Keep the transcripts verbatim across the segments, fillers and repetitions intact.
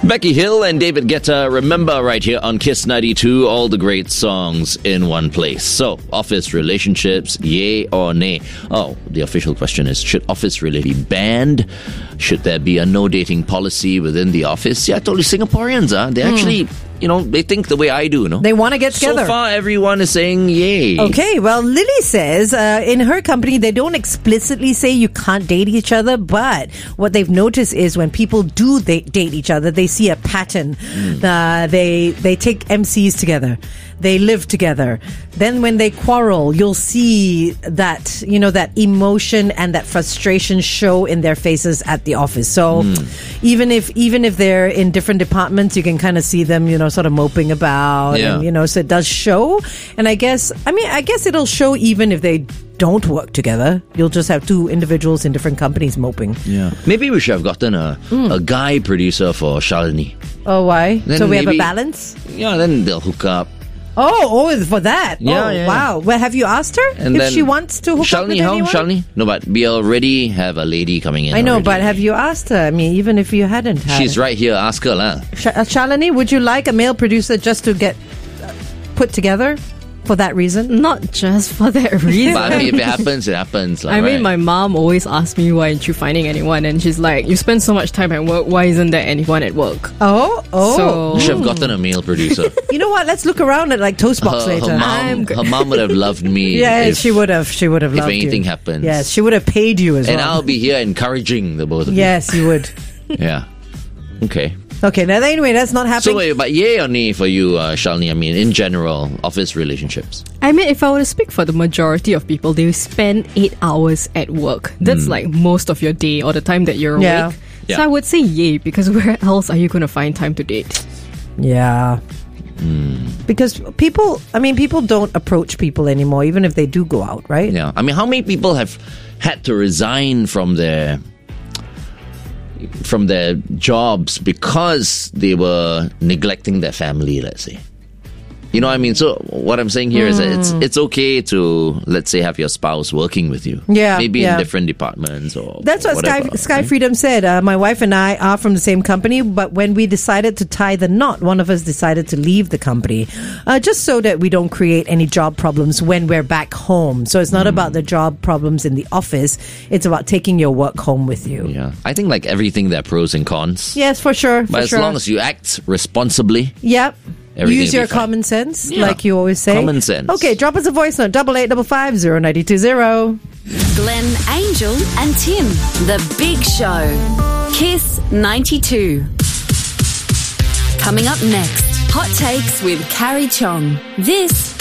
Becky Hill and David Guetta, Remember, right here on Kiss ninety-two, all the great songs in one place. So, office relationships, yay or nay? Oh, the official question is, should office really be banned? Should there be a no dating policy within the office? Yeah, I told you, Singaporeans, uh, they actually, mm. you know, they think the way I do, no? They want to get together. So far, everyone is saying yay. Okay, well, Lily says uh, in her company, they don't explicitly say you can't date each other, but what they've noticed is when people do they date each other, they see a pattern. Mm. Uh, they they take M Cs together. They live together. Then when they quarrel, you'll see that, you know, that emotion and that frustration show in their faces at the office. So mm. even if even if they're in different departments, you can kind of see them, you know, sort of moping about. Yeah. And, you know, so it does show. And I guess, I mean, I guess it'll show even if they don't work together. You'll just have two individuals in different companies moping. Yeah. Maybe we should have gotten a, mm. a guy producer for Shalini. Oh, why? Then so we maybe, have a balance? Yeah, then they'll hook up. Oh, oh, for that. Yeah, oh, yeah. wow. Well, have you asked her and if she wants to hook Shalini, up with how? anyone? Shalini? No, but we already have a lady coming in. I know, already. but have you asked her? I mean, even if you hadn't had She's her. right here. Ask her, lah. Sh- uh, Shalini, would you like a male producer just to get uh, put together for that reason? Not just for that reason. But I mean, if it happens, it happens. Like, I mean, right? my mom always asks me, why aren't you finding anyone? And she's like, you spend so much time at work, why isn't there anyone at work? Oh, oh. So, You should have gotten a male producer. You know what? Let's look around at like Toastbox her, later. her, mom, her mom would have loved me. Yeah, if, she would have. She would have if loved you. anything happens. Yes, she would have paid you as and well. I'll be here encouraging the both of yes, you would. you. Yeah. Okay. Okay, now anyway, that's not happening. So wait, but yay or nay for you, uh, Shalini? I mean, in general, office relationships. I mean, if I were to speak for the majority of people, they spend eight hours at work. That's mm. like most of your day or the time that you're yeah. awake. Yeah. So I would say yay, because where else are you going to find time to date? Yeah. Mm. Because people, I mean, people don't approach people anymore, even if they do go out, right? Yeah. I mean, how many people have had to resign from their from their jobs because they were neglecting their family, let's say? You know what I mean? So what I'm saying here mm. is that it's it's okay to, let's say, have your spouse working with you. Yeah. Maybe yeah. in different departments or That's what whatever, Sky, Sky right? Freedom said. Uh, my wife and I are from the same company, but when we decided to tie the knot, one of us decided to leave the company, uh, just so that we don't create any job problems when we're back home. So it's not mm. about the job problems in the office. It's about taking your work home with you. Yeah. I think like everything, there are pros and cons. Yes, for sure. But for as sure. long as you act responsibly. Yep. Everything Use will be your fine. common sense, Yeah. like you always say. Common sense. Okay, drop us a voice note, double eight double five zero ninety two zero. Glenn, Angel and Tim. The Big Show. Kiss ninety-two. Coming up next, Hot Takes with Carrie Chong. This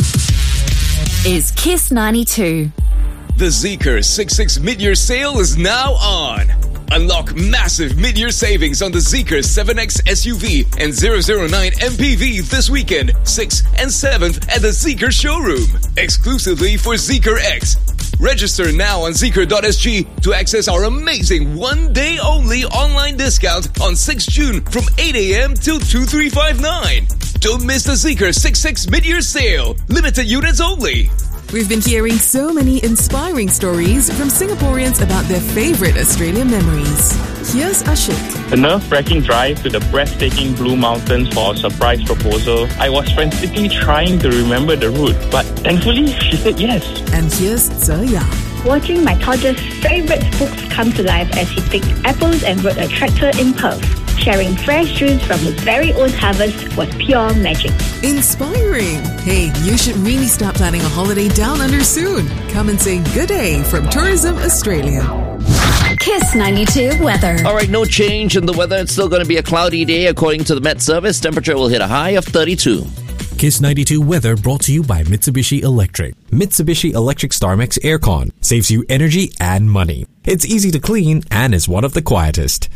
is Kiss ninety-two. The Zeekr six six mid-year sale is now on. Unlock massive mid-year savings on the Zeekr seven X S U V and zero zero nine M P V this weekend, sixth and seventh at the Zeekr showroom, exclusively for Zeekr X. Register now on zeekr dot s g to access our amazing one-day only online discount on sixth of June from eight a.m. till two three five nine. Don't miss the Zeekr six six mid-year sale. Limited units only. We've been hearing so many inspiring stories from Singaporeans about their favourite Australian memories. Here's Ashik. The nerve-wracking drive to the breathtaking Blue Mountains for a surprise proposal. I was frantically trying to remember the route, but thankfully she said yes. And here's Zaya. Watching my toddler's favourite books come to life as he picked apples and rode a tractor in Perth. Sharing fresh juice from his very own harvest was pure magic. Inspiring. Hey, you should really start planning a holiday down under soon. Come and say good day from Tourism Australia. Kiss ninety-two weather. All right, no change in the weather. It's still going to be a cloudy day according to the Met Service. Temperature will hit a high of thirty-two. Kiss ninety-two weather brought to you by Mitsubishi Electric. Mitsubishi Electric StarMax Aircon saves you energy and money. It's easy to clean and is one of the quietest.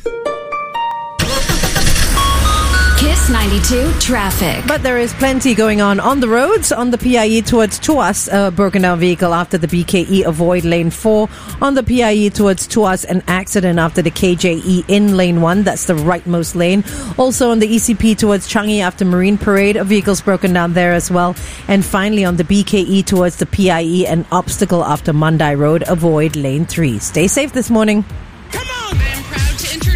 Kiss ninety-two traffic. But there is plenty going on on the roads. On the P I E towards Tuas, a broken down vehicle after the B K E avoid lane four. On the P I E towards Tuas, an accident after the K J E in lane one. That's the rightmost lane. Also on the E C P towards Changi after Marine Parade, a vehicle's broken down there as well. And finally on the B K E towards the P I E, an obstacle after Mandai Road. Avoid lane three. Stay safe this morning. Come on!